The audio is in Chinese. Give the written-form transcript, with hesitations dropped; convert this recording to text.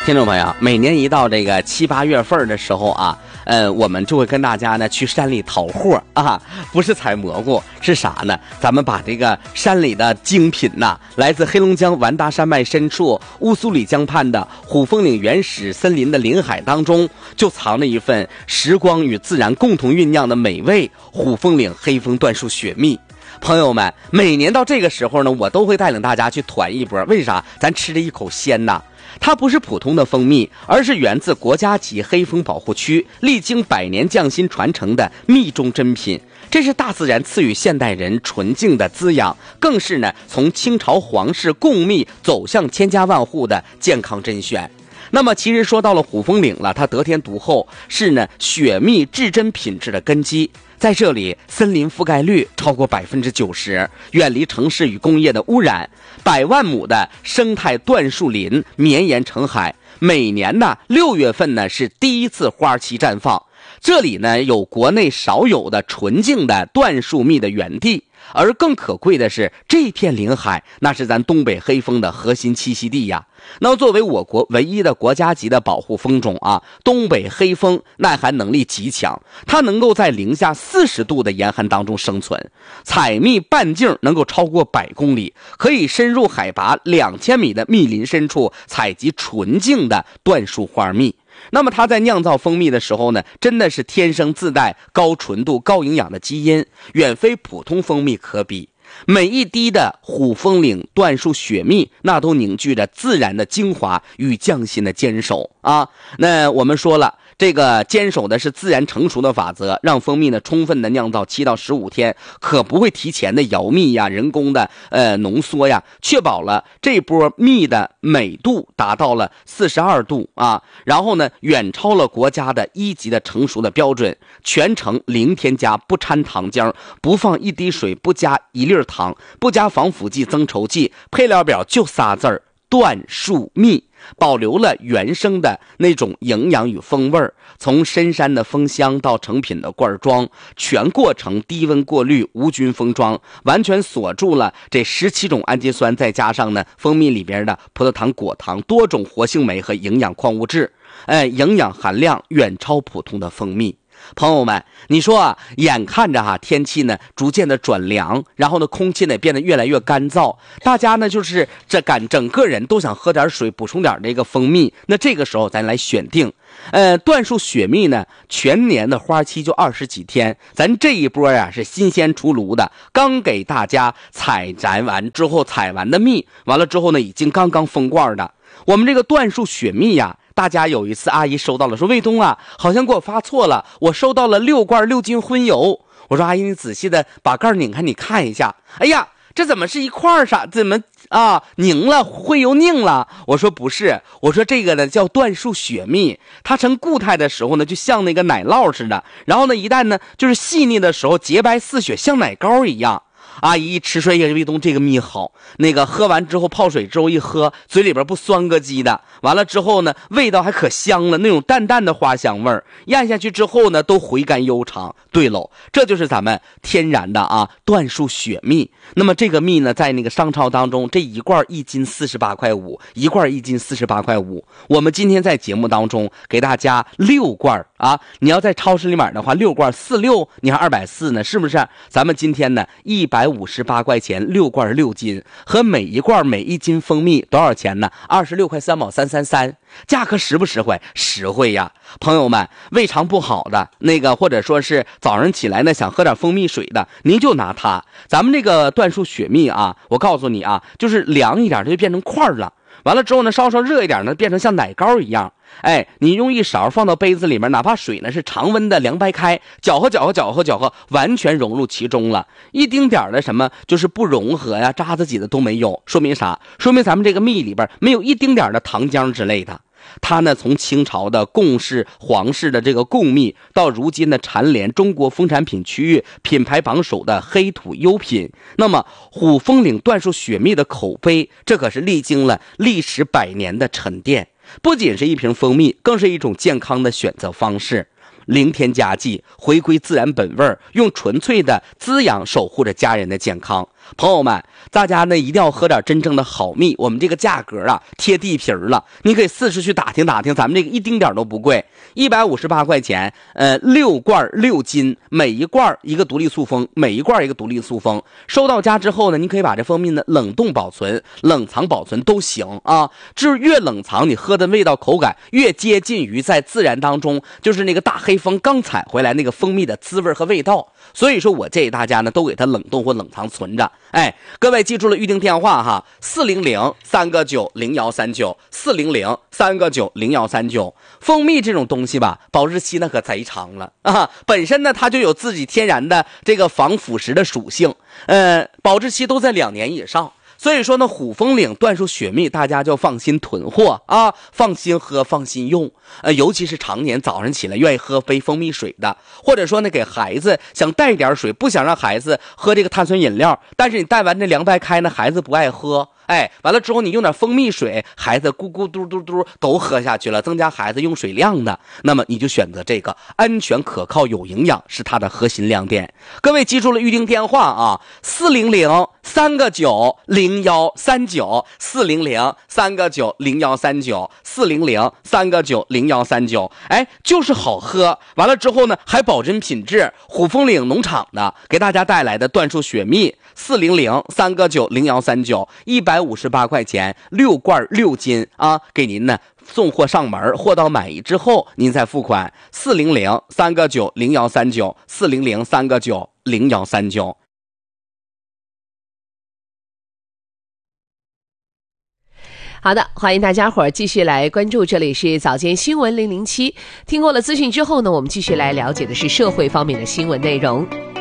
听众朋友，每年一到这个7、8月份的时候啊，我们就会跟大家呢去山里淘货啊，不是采蘑菇，是啥呢？咱们把这个山里的精品呐，来自黑龙江完达山脉深处乌苏里江畔的虎峰岭原始森林的林海当中，就藏着一份时光与自然共同酝酿的美味——虎峰岭黑蜂椴树雪蜜。朋友们，每年到这个时候呢，我都会带领大家去团一波。为啥？咱吃这一口鲜呐！它不是普通的蜂蜜，而是源自国家级黑蜂保护区，历经100年匠心传承的蜜中珍品。这是大自然赐予现代人纯净的滋养，更是呢从清朝皇室供蜜走向千家万户的健康甄选。那么其实说到了虎峰岭了，它得天独厚，是呢雪蜜至臻品质的根基。在这里，森林覆盖率超过90%，远离城市与工业的污染，100万亩的生态椴树林绵延成海。每年呢6月份呢是第一次花期绽放，这里呢有国内少有的纯净的椴树蜜的源地。而更可贵的是，这片林海那是咱东北黑蜂的核心栖息地呀。那作为我国唯一的国家级的保护蜂种啊，东北黑蜂耐寒能力极强，它能够在零下40度的严寒当中生存，采蜜半径能够超过100公里，可以深入海拔2000米的密林深处采集纯净的椴树花蜜。那么它在酿造蜂蜜的时候呢，真的是天生自带高纯度、高营养的基因，远非普通蜂蜜可比。每一滴的虎峰岭椴树雪蜜，那都凝聚着自然的精华与匠心的坚守啊。那我们说了，这个坚守的是自然成熟的法则，让蜂蜜呢充分的酿造7到15天，可不会提前的摇蜜呀、人工的浓缩呀，确保了这波蜜的美度达到了42度啊，然后呢远超了国家的1级的成熟的标准，全程零添加，不掺糖浆，不放一滴水，不加1粒糖，不加防腐剂、增稠剂，配料表就仨字儿：椴树蜜。保留了原生的那种营养与风味儿，从深山的蜂香到成品的罐装，全过程低温过滤，无菌封装，完全锁住了这17种氨基酸，再加上呢蜂蜜里边的葡萄糖、果糖、多种活性酶和营养矿物质，营养含量远超普通的蜂蜜。朋友们，你说啊，眼看着天气呢逐渐的转凉，然后呢空气呢变得越来越干燥，大家呢就是整个人都想喝点水，补充点这个蜂蜜。那这个时候咱来选定椴树雪蜜呢，全年的花期就20几天，咱这一波呀是新鲜出炉的，刚给大家采完的蜜，完了之后呢已经刚刚封罐的。我们这个椴树雪蜜呀，大家有一次阿姨收到了，说卫东啊，好像给我发错了，我收到了6罐6斤荤油。我说阿姨，你仔细的把盖拧开，你看一下。哎呀，这怎么是一块啥？怎么凝了，会油拧了？我说不是，我说这个呢叫椴树雪蜜，它成固态的时候呢，就像那个奶酪似的，然后呢一旦呢就是细腻的时候，洁白似雪，像奶糕一样。阿姨一吃说：“哎，卫东这个蜜好，那个喝完之后泡水之后一喝，嘴里边不酸咯叽的，完了之后呢，味道还可香了，那种淡淡的花香味儿，咽下去之后呢，都回甘悠长。对喽，这就是咱们天然的椴树雪蜜。那么这个蜜呢，在那个商超当中，这一罐1斤48块5，一罐1斤48块5。我们今天在节目当中给大家6罐你要在超市里买的话，6罐46，你还240呢，是不是？咱们今天呢158块钱6罐6斤，和每一罐每1斤蜂蜜多少钱呢？26块3毛333，价格实不实惠？实惠呀！朋友们，胃肠不好的那个，或者说是早上起来呢想喝点蜂蜜水的，您就拿它。咱们这个椴树雪蜜我告诉你就是凉一点它就变成块了，完了之后呢稍稍热一点呢变成像奶糕一样。你用一勺放到杯子里面，哪怕水呢是常温的凉白开，搅和，完全融入其中了，一丁点的什么就是不融合呀、渣子挤的都没有。说明啥？说明咱们这个蜜里边没有一丁点的糖浆之类的。它呢从清朝的皇室的这个贡蜜，到如今的蝉联中国蜂产品区域品牌榜首的黑土优品。那么虎峰岭椴树雪蜜的口碑，这可是历经了历时100年的沉淀，不仅是一瓶蜂蜜，更是一种健康的选择方式。零添加剂，回归自然本味，用纯粹的滋养守护着家人的健康。 朋友们，大家呢一定要喝点真正的好蜜，我们这个价格啊贴地皮了，你可以四处去打听打听，咱们这个一丁点都不贵，158块钱，6罐6斤，每一罐一个独立塑封，每一罐一个独立塑封。收到家之后呢，你可以把这蜂蜜呢冷冻保存、冷藏保存都行啊，就是越冷藏你喝的味道口感越接近于在自然当中，就是那个大黑蜂刚采回来那个蜂蜜的滋味和味道。所以说我建议大家呢都给它冷冻或冷藏存着。哎，各位记住了预定电话哈，400-3个9-0139，400-3个9-0139。蜂蜜这种东西吧，保质期呢可贼长了啊，本身呢它就有自己天然的这个防腐蚀的属性，保质期都在2年以上。所以说呢，虎风岭椴树雪蜜大家就放心囤货啊，放心喝，放心用。尤其是常年早上起来愿意喝杯蜂蜜水的，或者说呢给孩子想带点水，不想让孩子喝这个碳酸饮料，但是你带完这凉白开呢，孩子不爱喝。哎，完了之后你用点蜂蜜水，孩子咕咕嘟嘟嘟都喝下去了，增加孩子用水量的，那么你就选择这个安全可靠有营养是它的核心亮点。各位记住了预定电话啊，400-3个9-0139，400-3个9-0139，400-3个9-0139。哎，就是好喝，完了之后呢还保真品质，虎风岭农场的给大家带来的椴树雪蜜，400-3个9-0139，158块钱，6罐6斤啊，给您呢送货上门，货到满意之后您再付款。400-3个9-0139，400-3个9-0139。 好的，欢迎大家伙儿继续来关注，这里是早间新闻007。听过了资讯之后呢，我们继续来了解的是社会方面的新闻内容。